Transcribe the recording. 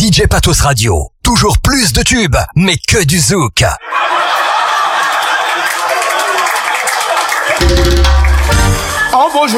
DJ Patos Radio. Toujours plus de tubes, mais que du zouk.